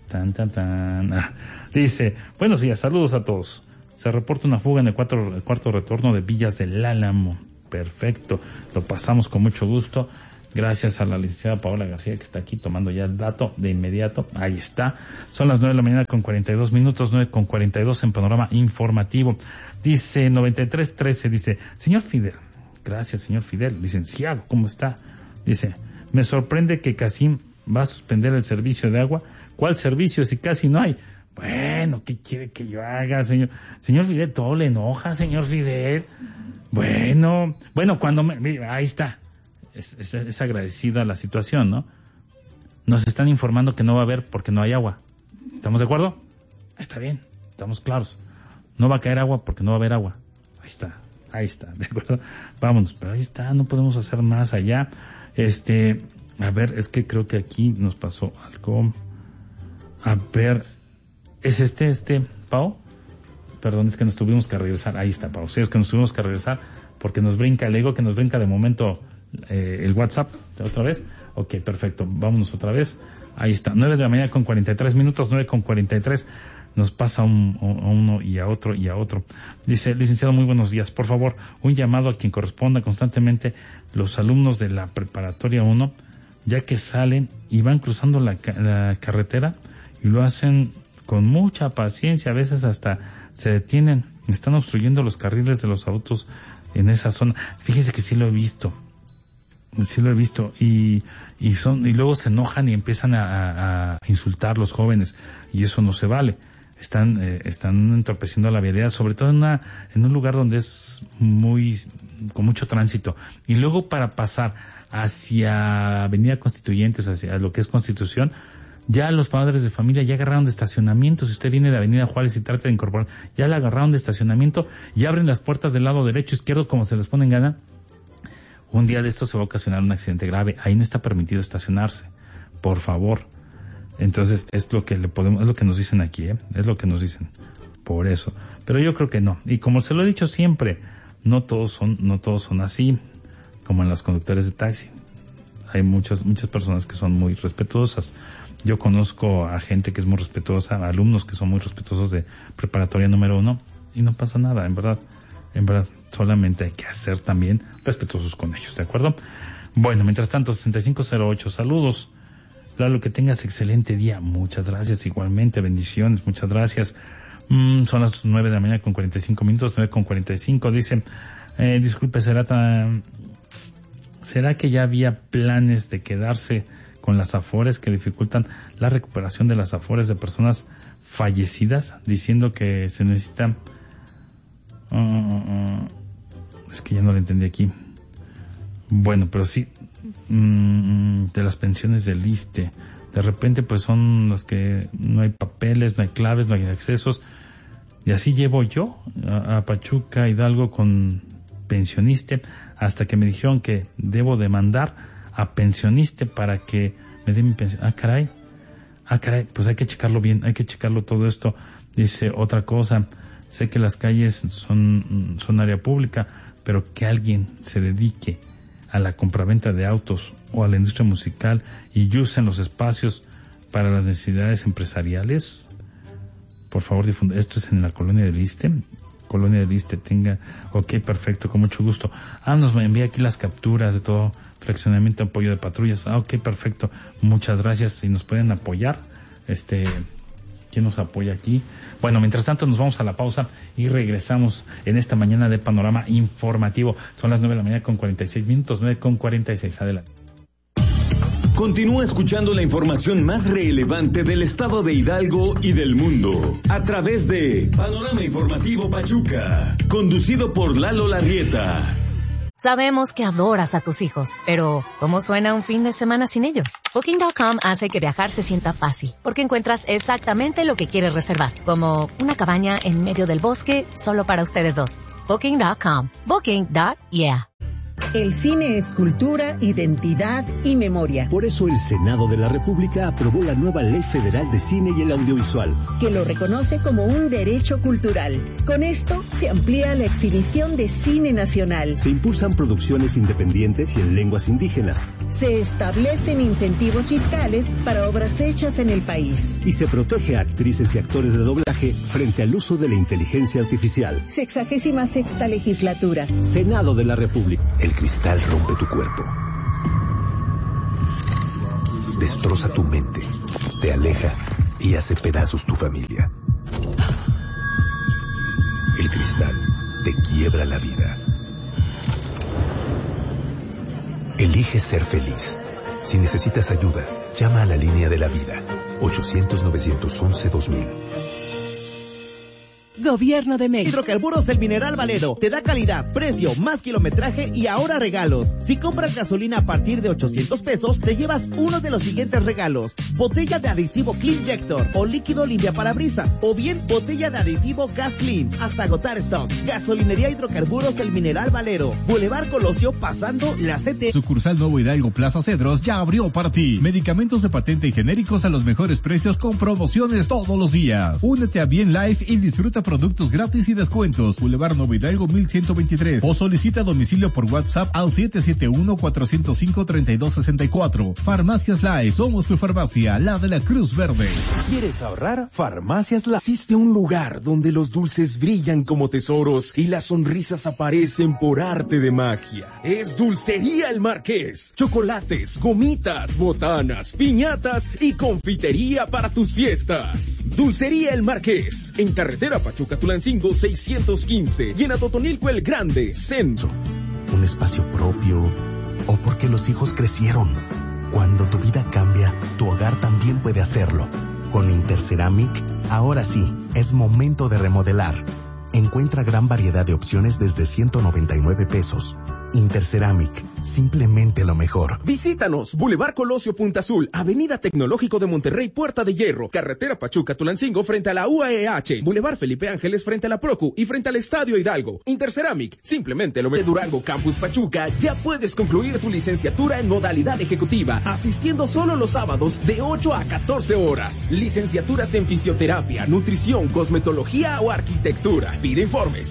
Dice, buenos días, saludos a todos. Se reporta una fuga en el cuarto retorno de Villas del Álamo. Perfecto, lo pasamos con mucho gusto. Gracias a la licenciada Paola García, que está aquí tomando ya el dato de inmediato. Ahí está. Son las 9 de la mañana con 42 minutos, 9 con 42 en Panorama Informativo. Dice 9313, dice, señor Fidel. Gracias, señor Fidel. Licenciado, ¿cómo está? Dice, me sorprende que Casim va a suspender el servicio de agua. ¿Cuál servicio si casi no hay? Bueno, ¿qué quiere que yo haga, señor? Señor Fidel, todo le enoja, señor Fidel. Bueno, cuando ahí está. Es agradecida la situación, ¿no? Nos están informando que no va a haber porque no hay agua. ¿Estamos de acuerdo? Está bien, estamos claros. No va a caer agua porque no va a haber agua. Ahí está, ¿de acuerdo? Vámonos, pero ahí está, no podemos hacer más allá. A ver, es que creo que aquí nos pasó algo. A ver, ¿es Pau? Perdón, es que nos tuvimos que regresar. Ahí está, Pau. Sí, es que nos tuvimos que regresar porque nos brinca, le digo que nos brinca de momento el WhatsApp. ¿Otra vez? Ok, perfecto. Vámonos otra vez. Ahí está. 9 de la mañana con 43 minutos, 9 con 43. Nos pasa a uno y a otro y a otro. Dice, licenciado, muy buenos días. Por favor, un llamado a quien corresponda constantemente los alumnos de la preparatoria 1, ya que salen y van cruzando la carretera y lo hacen con mucha paciencia. A veces hasta se detienen. Están obstruyendo los carriles de los autos en esa zona. Fíjese que sí lo he visto. Y luego se enojan y empiezan a insultar los jóvenes, y eso no se vale. Están entorpeciendo la vialidad, sobre todo en un lugar donde es con mucho tránsito. Y luego para pasar hacia Avenida Constituyentes, hacia lo que es Constitución, ya los padres de familia ya agarraron de estacionamiento. Si usted viene de Avenida Juárez y trata de incorporar, ya la agarraron de estacionamiento y abren las puertas del lado derecho, izquierdo, como se les pone en gana. Un día de esto se va a ocasionar un accidente grave. Ahí no está permitido estacionarse, por favor. Entonces es lo que es lo que nos dicen aquí, es lo que nos dicen. Por eso. Pero yo creo que no. Y como se lo he dicho siempre, no todos son así, como en los conductores de taxi. Hay muchas personas que son muy respetuosas. Yo conozco a gente que es muy respetuosa, alumnos que son muy respetuosos de preparatoria número 1, y no pasa nada, en verdad. Solamente hay que ser también respetuosos con ellos, ¿de acuerdo? Bueno, mientras tanto, 6508, saludos. Lalo, que tengas excelente día. Muchas gracias, igualmente, bendiciones, muchas gracias. Son las 9 de la mañana con 45 minutos, 9 con 45. Dice, disculpe, ¿será que ya había planes de quedarse con las afores que dificultan la recuperación de las afores de personas fallecidas, diciendo que se necesita... es que ya no lo entendí aquí. Bueno, pero sí, de las pensiones del ISSSTE, de repente pues son las que no hay papeles, no hay claves, no hay accesos, y así llevo yo a Pachuca, Hidalgo, con Pensioniste, hasta que me dijeron que debo demandar a Pensioniste para que me den mi pensión. Ah, caray, pues hay que checarlo bien, hay que checarlo todo esto. Dice otra cosa, sé que las calles son área pública, pero que alguien se dedique a la compraventa de autos o a la industria musical y usen los espacios para las necesidades empresariales. Por favor, difunde. Esto es en la colonia del ISSSTE. Colonia del ISSSTE, tenga. Ok, perfecto, con mucho gusto. Nos envía aquí las capturas de todo. Fraccionamiento, apoyo de patrullas. Ok, perfecto. Muchas gracias. Si nos pueden apoyar, ¿quién nos apoya aquí? Bueno, mientras tanto nos vamos a la pausa y regresamos en esta mañana de Panorama Informativo. Son las 9 de la mañana con 46 minutos, 9 con 46. Adelante. Continúa escuchando la información más relevante del estado de Hidalgo y del mundo a través de Panorama Informativo Pachuca, conducido por Lalo Larrieta. Sabemos que adoras a tus hijos, pero ¿cómo suena un fin de semana sin ellos? Booking.com hace que viajar se sienta fácil, porque encuentras exactamente lo que quieres reservar, como una cabaña en medio del bosque solo para ustedes dos. Booking.com. Booking.yeah. El cine es cultura, identidad y memoria. Por eso el Senado de la República aprobó la nueva Ley Federal de Cine y el Audiovisual, que lo reconoce como un derecho cultural. Con esto se amplía la exhibición de cine nacional. Se impulsan producciones independientes y en lenguas indígenas. Se establecen incentivos fiscales para obras hechas en el país. Y se protege a actrices y actores de doblaje frente al uso de la inteligencia artificial. 66ª legislatura. Senado de la República. El cristal rompe tu cuerpo. Destroza tu mente. Te aleja y hace pedazos tu familia. El cristal te quiebra la vida. Elige ser feliz. Si necesitas ayuda, llama a la línea de la vida. 800-911-2000. Gobierno de México. Hidrocarburos El Mineral Valero te da calidad, precio, más kilometraje y ahora regalos. Si compras gasolina a partir de 800 pesos, te llevas uno de los siguientes regalos: botella de aditivo Cleanjector o líquido limpia parabrisas, o bien botella de aditivo Gas Clean, hasta agotar stock. Gasolinería Hidrocarburos El Mineral Valero, Boulevard Colosio, pasando la CT. Sucursal Nuevo Hidalgo Plaza Cedros ya abrió para ti. Medicamentos de patente y genéricos a los mejores precios con promociones todos los días. Únete a Bien Life y disfruta productos gratis y descuentos. Boulevard Nuevo Hidalgo 1123 o solicita domicilio por WhatsApp al 771-405-3264. Farmacias Life, somos tu farmacia, la de la Cruz Verde. ¿Quieres ahorrar? Farmacias Life. Existe un lugar donde los dulces brillan como tesoros y las sonrisas aparecen por arte de magia. Es Dulcería El Marqués. Chocolates, gomitas, botanas, piñatas y confitería para tus fiestas. Dulcería El Marqués, en carretera Pachuca-Tulancingo 615 y en Atotonilco el Grande, Centro. Un espacio propio, o porque los hijos crecieron. Cuando tu vida cambia, tu hogar también puede hacerlo. Con Interceramic, ahora sí, es momento de remodelar. Encuentra gran variedad de opciones desde 199 pesos. Interceramic, simplemente lo mejor. Visítanos, Boulevard Colosio Punta Azul, Avenida Tecnológico de Monterrey, Puerta de Hierro, carretera Pachuca-Tulancingo frente a la UAEH, Boulevard Felipe Ángeles frente a la Procu y frente al Estadio Hidalgo. Interceramic, simplemente lo mejor. De Durango Campus Pachuca, ya puedes concluir tu licenciatura en modalidad ejecutiva, asistiendo solo los sábados de 8 a 14 horas. Licenciaturas en fisioterapia, nutrición, cosmetología o arquitectura. Pide informes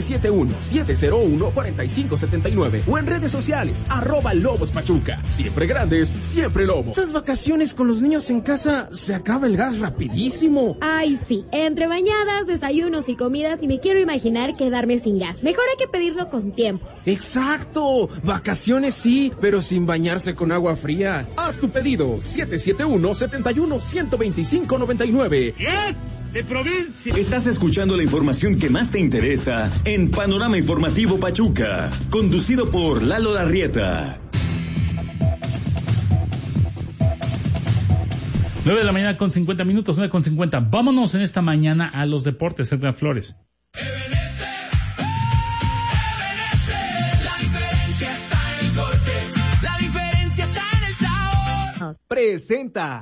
771-701-4579 o en redes sociales @Lobos Pachuca. Siempre grandes, siempre Lobo. Estas vacaciones con los niños en casa se acaba el gas rapidísimo. Ay, sí. Entre bañadas, desayunos y comidas, y me quiero imaginar quedarme sin gas. Mejor hay que pedirlo con tiempo. Exacto. Vacaciones sí, pero sin bañarse con agua fría. Haz tu pedido 771-71-125-99. ¡Yes! De provincia. Estás escuchando la información que más te interesa en Panorama Informativo Pachuca, conducido por Lalo Larrieta. 9 de la mañana con 50 minutos, 9 con 50. Vámonos en esta mañana a los deportes, Edgar Flores. La diferencia está en el sabor. Presenta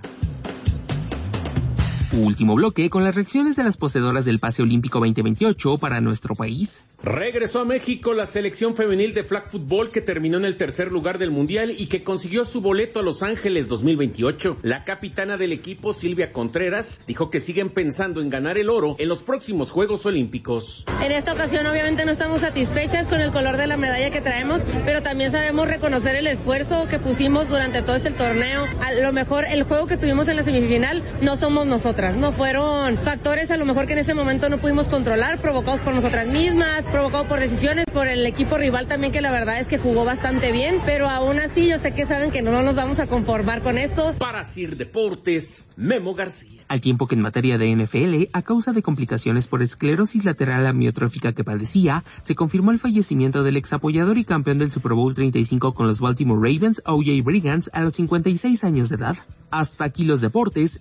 último bloque con las reacciones de las poseedoras del pase olímpico 2028 para nuestro país. Regresó a México la selección femenil de flag football que terminó en el tercer lugar del mundial y que consiguió su boleto a Los Ángeles 2028. La capitana del equipo, Silvia Contreras, dijo que siguen pensando en ganar el oro en los próximos Juegos Olímpicos. En esta ocasión obviamente no estamos satisfechas con el color de la medalla que traemos, pero también sabemos reconocer el esfuerzo que pusimos durante todo este torneo. A lo mejor el juego que tuvimos en la semifinal no somos nosotras, no fueron factores a lo mejor que en ese momento no pudimos controlar, provocados por nosotras mismas, provocado por decisiones, por el equipo rival también, que la verdad es que jugó bastante bien, pero aún así yo sé que saben que no nos vamos a conformar con esto. Para Sir Deportes, Memo García. Al tiempo que en materia de NFL, a causa de complicaciones por esclerosis lateral amiotrófica que padecía, se confirmó el fallecimiento del ex apoyador y campeón del Super Bowl 35 con los Baltimore Ravens, O.J. Brigance, a los 56 años de edad. Hasta aquí los deportes.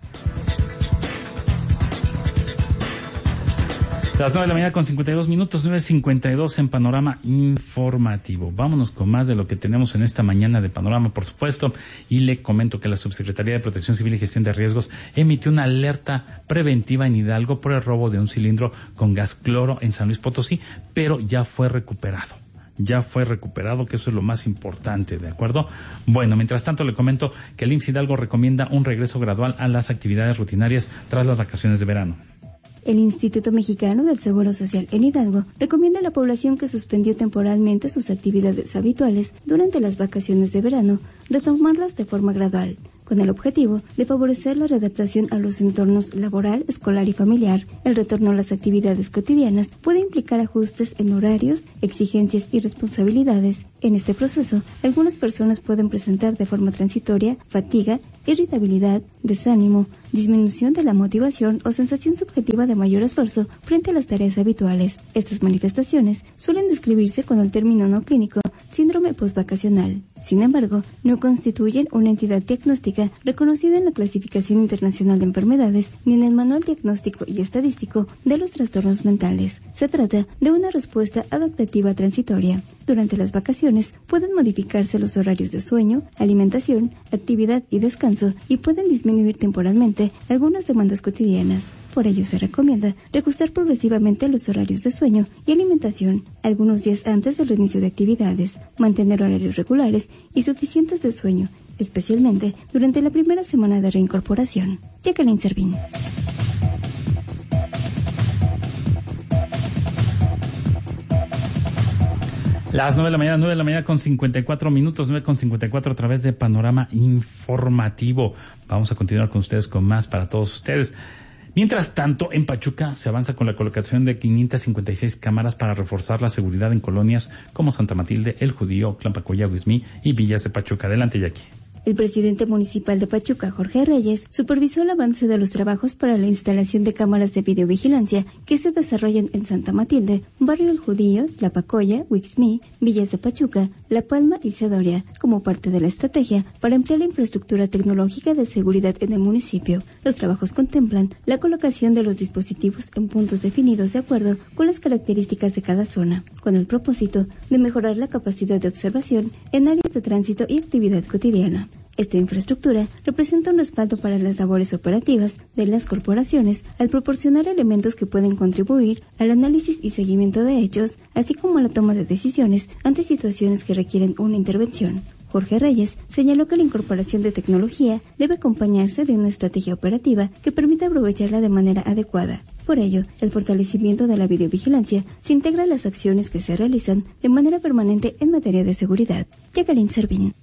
Las 9 de la mañana con 52 minutos, 9:52 en Panorama Informativo. Vámonos con más de lo que tenemos en esta mañana de Panorama, por supuesto, y le comento que la Subsecretaría de Protección Civil y Gestión de Riesgos emitió una alerta preventiva en Hidalgo por el robo de un cilindro con gas cloro en San Luis Potosí, pero ya fue recuperado. ya fue recuperado, que eso es lo más importante, ¿de acuerdo? Bueno, mientras tanto le comento que el IMSS Hidalgo recomienda un regreso gradual a las actividades rutinarias tras las vacaciones de verano. El Instituto Mexicano del Seguro Social en Hidalgo recomienda a la población que suspendió temporalmente sus actividades habituales durante las vacaciones de verano retomarlas de forma gradual, con el objetivo de favorecer la readaptación a los entornos laboral, escolar y familiar. El retorno a las actividades cotidianas puede implicar ajustes en horarios, exigencias y responsabilidades. En este proceso, algunas personas pueden presentar de forma transitoria fatiga, irritabilidad, desánimo, disminución de la motivación o sensación subjetiva de mayor esfuerzo frente a las tareas habituales. Estas manifestaciones suelen describirse con el término no clínico síndrome postvacacional. Sin embargo, no constituyen una entidad diagnóstica reconocida en la Clasificación Internacional de Enfermedades ni en el Manual Diagnóstico y Estadístico de los Trastornos Mentales. Se trata de una respuesta adaptativa transitoria. Durante las vacaciones pueden modificarse los horarios de sueño, alimentación, actividad y descanso y pueden disminuir temporalmente algunas demandas cotidianas. Por ello se recomienda reajustar progresivamente los horarios de sueño y alimentación algunos días antes del inicio de actividades, mantener horarios regulares y suficientes de sueño, especialmente durante la primera semana de reincorporación. Jacqueline Servín. Las 9 de la mañana con 54 minutos, 9:54 a través de Panorama Informativo. Vamos a continuar con ustedes con más para todos ustedes. Mientras tanto, en Pachuca se avanza con la colocación de 556 cámaras para reforzar la seguridad en colonias como Santa Matilde, El Judío, Tlampacoya, Huizmí y Villas de Pachuca. Adelante, Jackie. El presidente municipal de Pachuca, Jorge Reyes, supervisó el avance de los trabajos para la instalación de cámaras de videovigilancia que se desarrollan en Santa Matilde, Barrio El Judío, Tlampacoya, Huixmí, Villas de Pachuca, La Palma y Cedoria, como parte de la estrategia para ampliar la infraestructura tecnológica de seguridad en el municipio. Los trabajos contemplan la colocación de los dispositivos en puntos definidos de acuerdo con las características de cada zona, con el propósito de mejorar la capacidad de observación en áreas de tránsito y actividad cotidiana. Esta infraestructura representa un respaldo para las labores operativas de las corporaciones al proporcionar elementos que pueden contribuir al análisis y seguimiento de hechos, así como a la toma de decisiones ante situaciones que requieren una intervención. Jorge Reyes señaló que la incorporación de tecnología debe acompañarse de una estrategia operativa que permita aprovecharla de manera adecuada. Por ello, el fortalecimiento de la videovigilancia se integra a las acciones que se realizan de manera permanente en materia de seguridad. Jacqueline Servín.